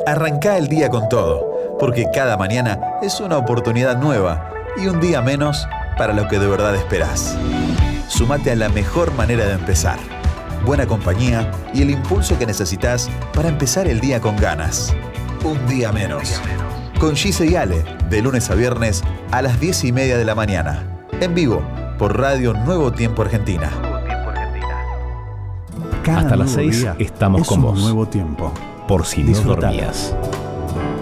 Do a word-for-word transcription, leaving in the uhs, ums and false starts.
Arrancá el día con todo, porque cada mañana es una oportunidad nueva y un día menos para lo que de verdad esperás. Sumate a la mejor manera de empezar. Buena compañía y el impulso que necesitas para empezar el día con ganas. Un día menos. Con Gise y Ale, de lunes a viernes a las diez y media de la mañana. En vivo, por Radio Nuevo Tiempo Argentina. Cada Hasta las seis día estamos es con un vos. nuevo tiempo. Por si no Disfrutalo. dormías.